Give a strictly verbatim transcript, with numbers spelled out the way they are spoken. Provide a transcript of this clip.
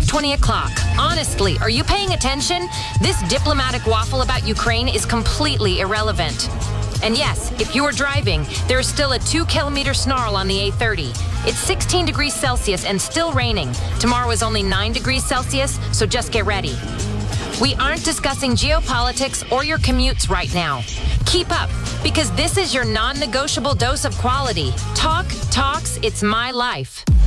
twenty o'clock. Honestly, are you paying attention? This diplomatic waffle about Ukraine is completely irrelevant. And yes, if you are driving, there is still a two kilometer snarl on the A thirty. It's sixteen degrees Celsius and still raining. Tomorrow is only nine degrees Celsius, so just get ready. We aren't discussing geopolitics or your commutes right now. Keep up, because this is your non-negotiable dose of quality. Talk, talks, it's my life.